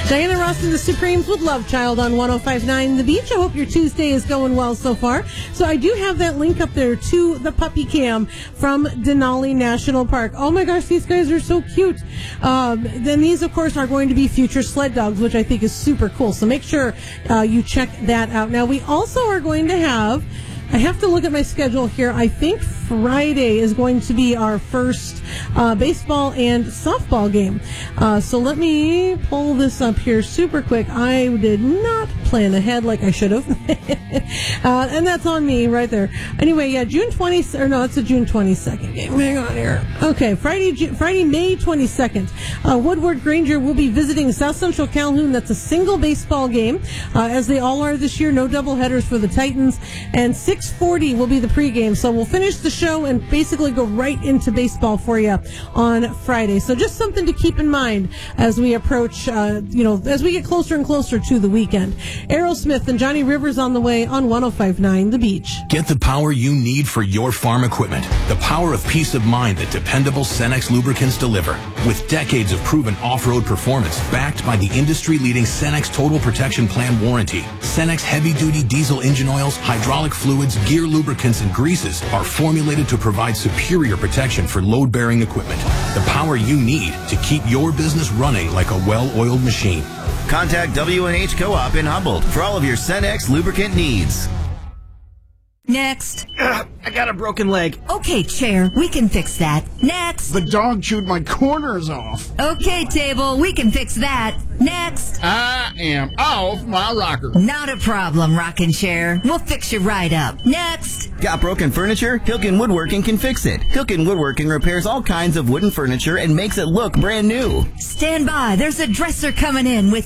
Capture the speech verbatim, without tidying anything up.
Diana Ross and the Supremes with Love Child on one oh five point nine The Beach. I hope your Tuesday is going well so far. So I do have that link up there to the puppy cam from Denali National Park. Oh my gosh, these guys are so cute. Um, then these, of course, are going to be future sled dogs, which I think is super cool. So make sure uh, you check that out. Now, we also are going to have, I have to look at my schedule here. I think Friday is going to be our first uh, baseball and softball game. Uh, so let me pull this up here super quick. I did not plan ahead like I should have. uh, and that's on me right there. Anyway, yeah, June twentieth, or no, it's a June twenty-second game. Hang on here. Okay, Friday, Friday, May twenty-second. Uh, Woodward Granger will be visiting South Central Calhoun. That's a single baseball game, uh, as they all are this year. No doubleheaders for the Titans. And six forty will be the pregame. So we'll finish the show and basically go right into baseball for you on Friday. So just something to keep in mind as we approach, uh, you know, as we get closer and closer to the weekend. Aerosmith and Johnny Rivers on the way on one oh five point nine The Beach. Get the power you need for your farm equipment. The power of peace of mind that dependable Cenex lubricants deliver. With decades of proven off-road performance backed by the industry-leading Cenex Total Protection Plan warranty. Cenex heavy-duty diesel engine oils, hydraulic fluids, gear lubricants, and greases are formulated to provide superior protection for load-bearing equipment. The power you need to keep your business running like a well-oiled machine. Contact W and H Co-op in Humboldt for all of your Cenex lubricant needs. Next. Ugh, I got a broken leg. Okay, chair, we can fix that. Next. The dog chewed my corners off. Okay, table, we can fix that. Next. I am off my rocker. Not a problem, rocking chair. We'll fix you right up. Next. Got broken furniture? Hilken Woodworking can fix it. Hilken Woodworking repairs all kinds of wooden furniture and makes it look brand new. Stand by. There's a dresser coming in with